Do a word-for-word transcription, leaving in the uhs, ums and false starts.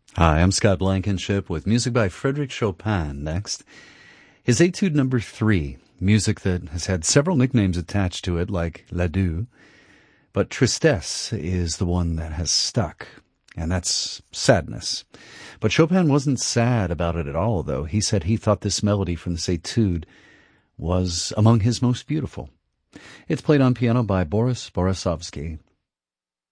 Hi, I'm Scott Blankenship with music by Frédéric Chopin next. His Etude number three, music that has had several nicknames attached to it like L'Adieu, but Tristesse is the one that has stuck, and that's sadness. But Chopin wasn't sad about it at all, though. He said he thought this melody from this Etude was among his most beautiful. It's played on piano by Boris Borissovsky,